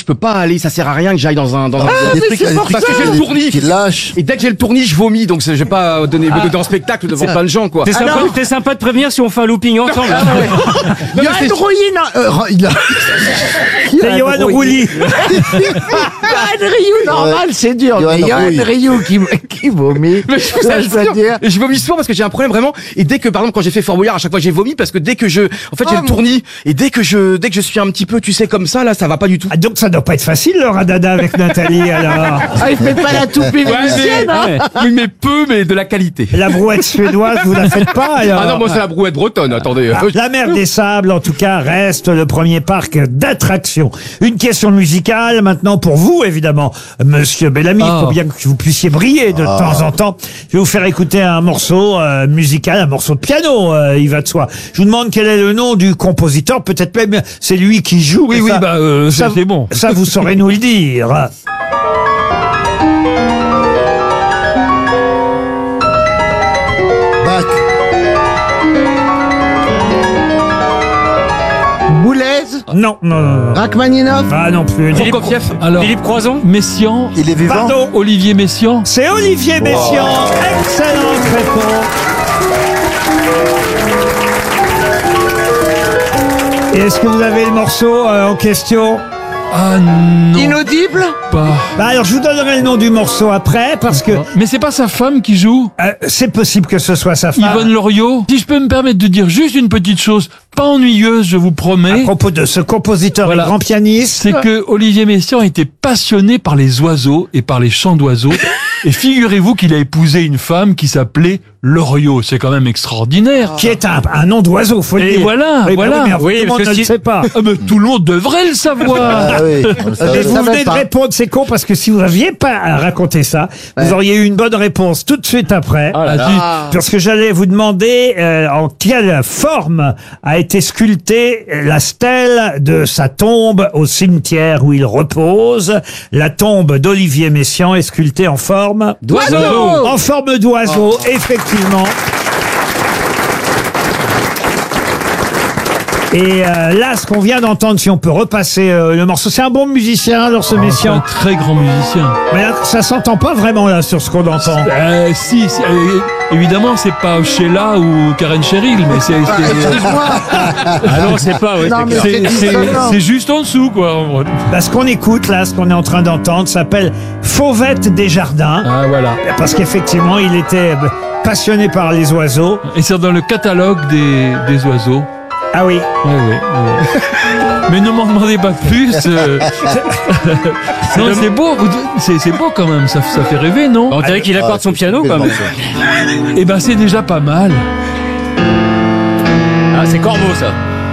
je peux pas aller, ça sert à rien que j'aille dans un des trucs, parce que j'ai le tournis. qui lâchent. Et dès que j'ai le tournis, je vomis, donc je vais pas donner en spectacle devant plein de gens, quoi. T'es sympa de prévenir si on fait un looping ensemble. Johan Rouilly, C'est Johan Rouilly. Johan Rioux, normal, c'est dur. Johan Mais Johan Rouilly. Rioux qui vomit. Mais je vous Ça, je dois assure, dire. et je vomis souvent parce que j'ai un problème vraiment. Et dès que, par exemple, quand j'ai fait Fort Boyard, à chaque fois j'ai vomi parce que dès que j'ai le tournis, et dès que je suis un petit peu, tu sais, comme ça, là, ça va pas du tout. Ah, donc ça doit pas être facile le radada avec Nathalie alors. Ah, il fait pas la toupie vénitienne, hein. Oui, mais peu, mais de la qualité. La brouette suédoise, vous la faites pas alors. Ah non, moi c'est la brouette bretonne, attendez. La mer des Sables, en tout cas, reste le premier parc d'attractions. Une question musicale maintenant pour vous, évidemment, Monsieur Bellamy. Il faut bien que vous puissiez briller de temps en temps. Je vais vous faire écouter un morceau musical, un morceau de piano, il va de soi. Je vous demande quel est le nom du compositeur. Peut-être même c'est lui qui joue. Oui, Ça, c'est bon. Ça, vous saurez nous le dire. Bach. Boulez, Non. Rachmaninov. Ah non plus. Prokofiev. Alors, Philippe Croison. Messiaen. Il est vivant. Pardon. Olivier Messiaen. C'est Olivier Messiaen. Excellente réponse. Et est-ce que vous avez le morceau en question? Ah non, Inaudible. pas. Bah alors je vous donnerai le nom du morceau après parce que Mais c'est pas sa femme qui joue, c'est possible que ce soit sa femme. Yvonne Loriot. Si je peux me permettre de dire juste une petite chose, pas ennuyeuse, je vous À promets, propos de ce compositeur Voilà. et grand pianiste. c'est que Olivier Messiaen était passionné par les oiseaux et par les chants d'oiseaux. Et figurez-vous qu'il a épousé une femme qui s'appelait Loriot. C'est quand même extraordinaire. Qui est un nom d'oiseau, faut le Et dire. voilà, Oui, voilà. mais Oui, tout le monde ne le sait pas. Ah, mais tout le monde devrait le savoir. Ah oui, on le savait. Et vous venez de répondre, c'est con, parce que si vous n'aviez pas raconté ça, vous auriez eu une bonne réponse tout de suite après. Parce que j'allais vous demander en quelle forme a été sculptée la stèle de sa tombe au cimetière où il repose. La tombe d'Olivier Messiaen est sculptée en forme D'oiseau. En forme d'oiseau, effectivement. Et là, ce qu'on vient d'entendre, si on peut repasser le morceau, c'est un bon musicien, alors ce C'est un Messiaen. très grand musicien. Mais là, ça s'entend pas vraiment là sur ce qu'on entend. Si, évidemment, c'est pas Sheila ou Karen Cheryl, mais Ah non, c'est pas. Ouais, Non, mais c'est juste en dessous, quoi. Bah, ce qu'on écoute là, ce qu'on est en train d'entendre, s'appelle Fauvette Desjardins, Ah, voilà. parce qu'effectivement, il était passionné par les oiseaux. Et c'est dans le catalogue des oiseaux. Ah oui. Ouais. Mais ne m'en demandez pas plus. Non, c'est beau. C'est beau quand même. Ça fait rêver, non? On dirait qu'il accorde son piano quand même. Eh ben, c'est déjà pas mal. Ah, c'est Corbeau ça.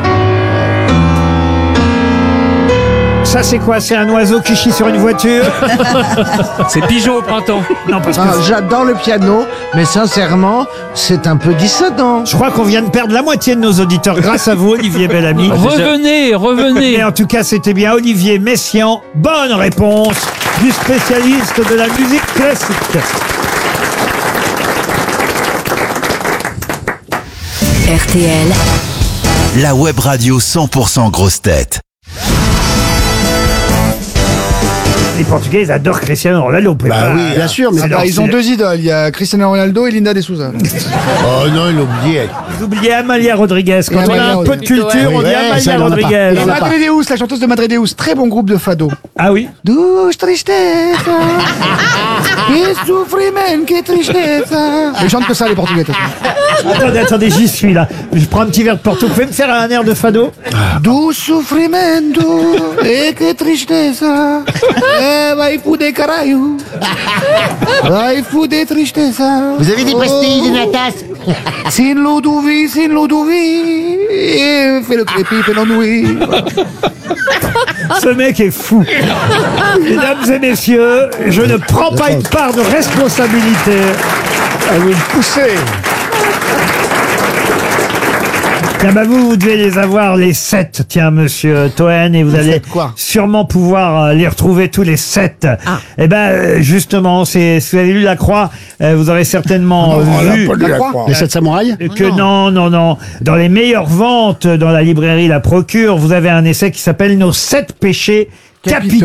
Ça, c'est quoi? C'est un oiseau qui chie sur une voiture? C'est Pigeon au printemps. Non, parce que J'adore le piano, mais sincèrement, c'est un peu dissonant. je crois qu'on vient de perdre la moitié de nos auditeurs grâce à vous, Olivier Bellamy. Revenez. Mais en tout cas, c'était bien Olivier Messiaen. Bonne réponse du spécialiste de la musique classique. RTL, La web radio 100% grosse tête. Les Portugais, ils adorent Cristiano Ronaldo. Bah oui, Bien sûr, mais Alors, ils ont deux idoles. Il y a Cristiano Ronaldo et Linda de Souza. Oh non, il a oublié. Vous oubliez Amalia Rodriguez. Quand on a Amalia un peu de culture, on dit Ouais, Amalia ça, il en a pas. Rodriguez. Et Madre Deus, la chanteuse de Madre Deus, très bon groupe de fado. Ah oui? Douce tristeza, que sufriment, que tristeza. Ils chantent que ça, les Portugais. de toute façon. Attendez, j'y suis là. Je prends un petit verre de Porto. Vous pouvez me faire un air de fado? Douce sufrimento, et que tristeza. Vai fuder caralho. Vai fuder tristeza. Vous avez des pastilles, des natas? Sin Ludovic, fais le crépi, fais l'ennui. Ce mec est fou. Mesdames et messieurs, je ne prends pas une part de responsabilité. À vous me pousser. Ah bah vous devez les avoir les 7, tiens, monsieur Toen, et vous allez 7 quoi sûrement pouvoir les retrouver tous les 7. Eh ben justement, si vous avez lu La Croix, vous aurez certainement vu Les 7 samouraïs que non. Dans les meilleures ventes dans la librairie La Procure, vous avez un essai qui s'appelle Nos 7 péchés capitaux.